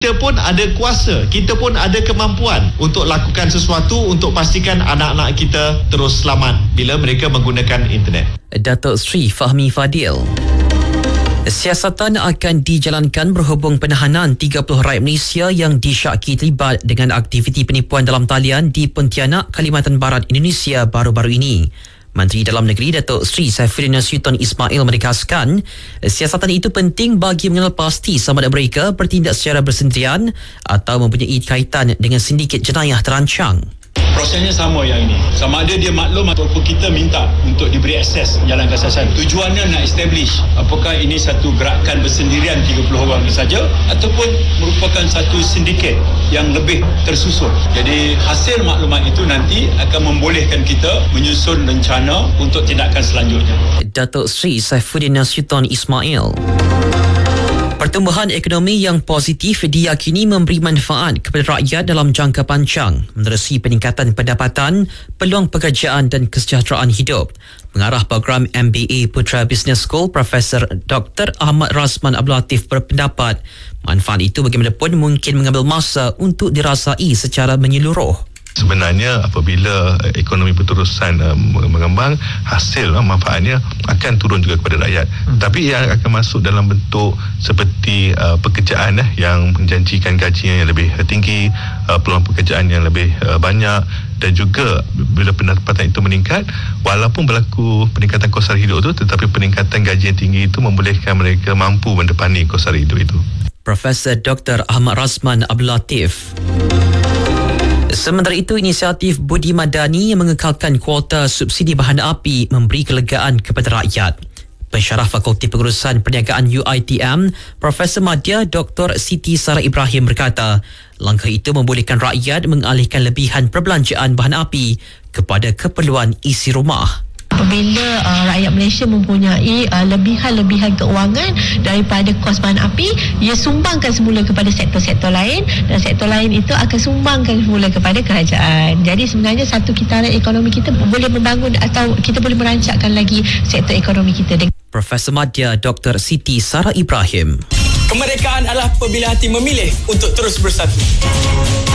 Kita pun ada kuasa, kita pun ada kemampuan untuk lakukan sesuatu untuk pastikan anak-anak kita terus selamat bila mereka menggunakan internet. Datuk Seri Fahmi Fadil. Siasatan akan dijalankan berhubung penahanan 30 rakyat Malaysia yang disyaki terlibat dengan aktiviti penipuan dalam talian di Pontianak, Kalimantan Barat, Indonesia baru-baru ini. Menteri Dalam Negeri Datuk Seri Saifuddin Nasution Ismail menegaskan siasatan itu penting bagi mengenal pasti sama ada mereka bertindak secara bersendirian atau mempunyai kaitan dengan sindiket jenayah terancang. Prosesnya sama yang ini. Sama ada dia maklum ataupun kita minta untuk diberi akses jalan kesasan. Tujuannya nak establish apakah ini satu gerakan bersendirian 30 orang saja ataupun merupakan satu sindiket yang lebih tersusun. Jadi hasil maklumat itu nanti akan membolehkan kita menyusun rencana untuk tindakan selanjutnya. Datuk Seri Saifuddin Nasution Ismail. Pertumbuhan ekonomi yang positif diyakini memberi manfaat kepada rakyat dalam jangka panjang menerusi peningkatan pendapatan, peluang pekerjaan dan kesejahteraan hidup. Pengarah program MBA Putra Business School, Profesor Dr. Ahmad Razman Abdul Latif berpendapat manfaat itu bagaimanapun mungkin mengambil masa untuk dirasai secara menyeluruh. Sebenarnya apabila ekonomi berterusan mengembang, hasil manfaatnya akan turun juga kepada rakyat. Tapi ia akan masuk dalam bentuk seperti pekerjaan yang menjanjikan gaji yang lebih tinggi, peluang pekerjaan yang lebih banyak, dan juga bila pendapatan itu meningkat, walaupun berlaku peningkatan kos sara hidup itu, tetapi peningkatan gaji yang tinggi itu membolehkan mereka mampu mendepani kos sara hidup itu. Profesor Dr. Ahmad Razman Abdul Latif. Sementara itu, inisiatif Budi Madani yang mengekalkan kuota subsidi bahan api memberi kelegaan kepada rakyat. Pensyarah Fakulti Pengurusan Perniagaan UiTM, Profesor Madya Dr. Siti Sarah Ibrahim berkata, langkah itu membolehkan rakyat mengalihkan lebihan perbelanjaan bahan api kepada keperluan isi rumah. Apabila rakyat Malaysia mempunyai lebihan-lebihan keuangan daripada kos bahan api, ia sumbangkan semula kepada sektor-sektor lain dan sektor lain itu akan sumbangkan semula kepada kerajaan. Jadi sebenarnya satu kitaran ekonomi kita boleh membangun atau kita boleh merancangkan lagi sektor ekonomi kita. Profesor Madya Dr. Siti Sarah Ibrahim. Kemerdekaan adalah pilihan hati memilih untuk terus bersatu.